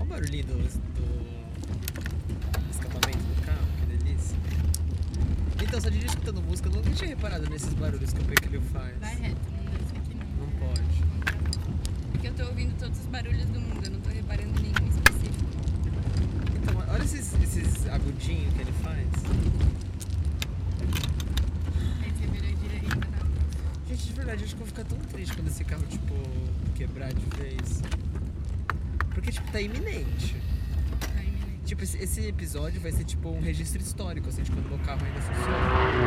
o barulhinho do escapamento do carro, que delícia. Então, só de escutando música, eu nunca tinha reparado nesses barulhos que o Pequilio faz. Vai reto, não desce aqui não. Não pode. Porque eu tô ouvindo todos os barulhos do mundo, eu não tô reparando em nenhum específico. Então, olha esses agudinhos que ele faz. Aí você vira a direita, né? Gente, de verdade, eu acho que eu vou ficar tão triste quando esse carro, tipo, quebrar de vez. Porque, tipo, tá iminente. Tá iminente. Tipo, esse episódio vai ser, tipo, um registro histórico, assim, de quando meu carro ainda funciona.